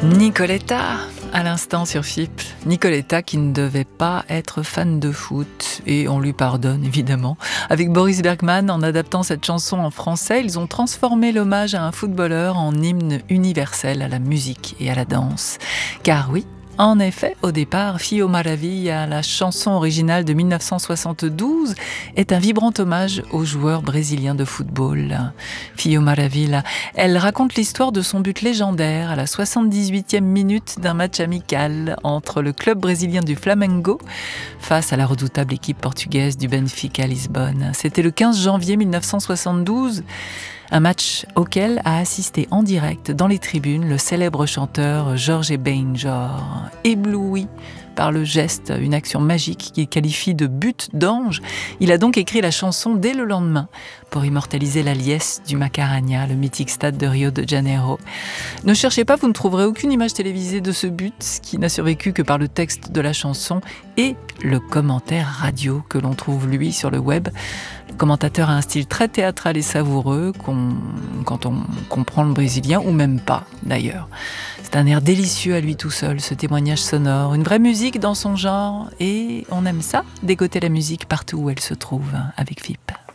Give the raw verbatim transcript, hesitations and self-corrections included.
Nicoletta, à l'instant sur F I P. Nicoletta qui ne devait pas être fan de foot, et on lui pardonne évidemment. Avec Boris Bergman, en adaptant cette chanson en français, ils ont transformé l'hommage à un footballeur en hymne universel à la musique et à la danse. Car oui, en effet, au départ, Fio Maravilla, la chanson originale de mille neuf cent soixante-douze, est un vibrant hommage au joueur brésilien de football. Fio Maravilla, elle raconte l'histoire de son but légendaire à la soixante-dix-huitième minute d'un match amical entre le club brésilien du Flamengo face à la redoutable équipe portugaise du Benfica Lisbonne. C'était le quinze janvier mille neuf cent soixante-douze. Un match auquel a assisté en direct dans les tribunes le célèbre chanteur Jorge Benjor. Ébloui par le geste, une action magique qu'il qualifie de but d'ange, il a donc écrit la chanson dès le lendemain pour immortaliser la liesse du Macarrania, le mythique stade de Rio de Janeiro. Ne cherchez pas, vous ne trouverez aucune image télévisée de ce but qui n'a survécu que par le texte de la chanson et le commentaire radio que l'on trouve lui sur le web. Le commentateur a un style très théâtral et savoureux qu'on, quand on comprend le brésilien, ou même pas d'ailleurs. C'est un air délicieux à lui tout seul, ce témoignage sonore, une vraie musique dans son genre, et on aime ça, dégoter la musique partout où elle se trouve, avec F I P.